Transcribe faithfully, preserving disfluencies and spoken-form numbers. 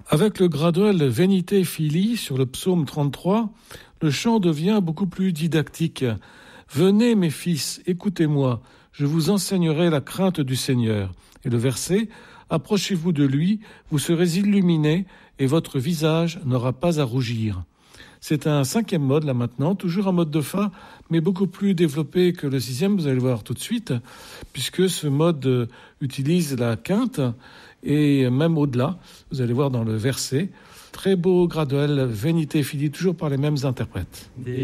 Avec le graduel Venite Fili sur le psaume trente-trois, le chant devient beaucoup plus didactique. Venez mes fils, écoutez-moi, je vous enseignerai la crainte du Seigneur. Et le verset, approchez-vous de lui, vous serez illuminés et votre visage n'aura pas à rougir. C'est un cinquième mode là maintenant, toujours un mode de fa, mais beaucoup plus développé que le sixième, vous allez le voir tout de suite, puisque ce mode utilise la quinte et même au-delà, vous allez voir dans le verset, très beau graduel Venite Fili, toujours par les mêmes interprètes.